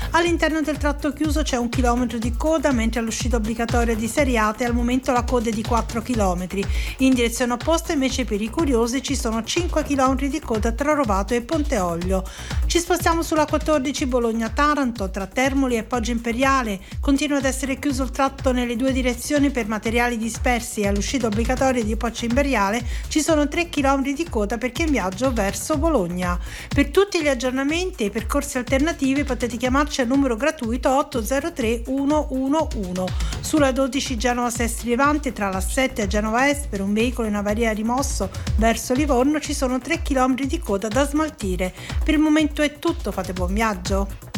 All'interno del tratto chiuso c'è 1 chilometro di coda, mentre all'uscita obbligatoria di Seriate al momento la coda è di 4 chilometri. In direzione opposta invece per i curiosi ci sono 5 chilometri di coda tra Rovato e Ponte Olio. Ci spostiamo sulla 14 Bologna-Taranto tra Termoli e Poggio Imperiale. Continua ad essere chiuso il tratto nelle due direzioni per materiali dispersi e all'uscita obbligatoria di Poggio Imperiale ci sono 3 km di coda perché in viaggio verso Bologna. Per tutti gli aggiornamenti e i percorsi alternativi potete chiamarci al numero gratuito 803 111. Sulla 12 Genova-Sestri Levante tra la 7 e Genova Est per un veicolo in avaria rimosso verso Livorno ci sono 3 km di coda da smaltire. Per il momento è tutto, fate buon viaggio.